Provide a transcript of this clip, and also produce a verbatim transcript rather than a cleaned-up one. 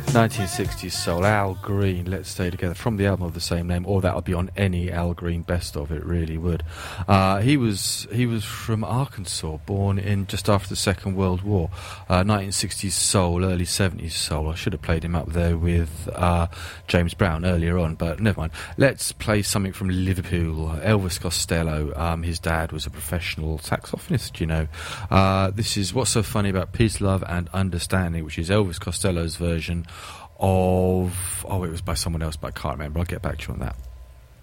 nineteen sixties soul, Al Green, Let's Stay Together, from the album of the same name, or that would be on any Al Green best of, it really would. Uh, he was he was from Arkansas, born in just after the Second World War. Uh, nineteen sixties soul, early seventies soul. I should have played him up there with uh, James Brown earlier on, but never mind. Let's play something from Liverpool. Elvis Costello. Um, his dad was a professional saxophonist, you know. Uh, this is What's So Funny About Peace, Love and Understanding, which is Elvis Costello's version of, oh, it was by someone else, but I can't remember. I'll get back to you on that.